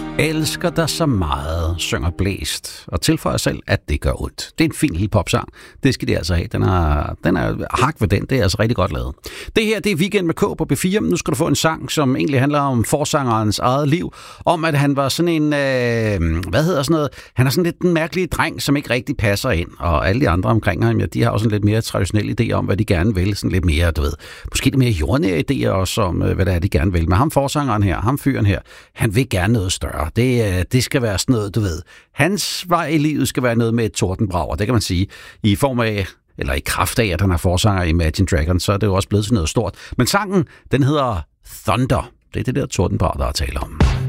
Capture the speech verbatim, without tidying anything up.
Elsker dig så meget, synger Blæst, og tilføjer selv, at det gør ondt. Det er en fin hiphop-sang. Det skal de altså have. Den er, den er hak ved den. Det er altså rigtig godt lavet. Det her, det er Weekend med K på B fire. Nu skal du få en sang, som egentlig handler om forsangerens eget liv. Om, at han var sådan en, øh, hvad hedder sådan noget? Han er sådan lidt en mærkelig dreng, som ikke rigtig passer ind. Og alle de andre omkring ham, ja, de har også sådan lidt mere traditionelle idéer om, hvad de gerne vil. Sådan lidt mere, du ved, måske lidt mere jordnære idéer også om, hvad det er, de gerne vil. Men ham forsangeren her, ham fyren her, han vil gerne noget større. Det, det skal være sådan noget, du ved. Hans vej i livet skal være noget med et tordenbrag, og det kan man sige, i form af, eller i kraft af, at han er forsanger i Imagine Dragons, så er det jo også blevet til noget stort. Men sangen, den hedder Thunder. Det er det der tordenbrag, der er tale om.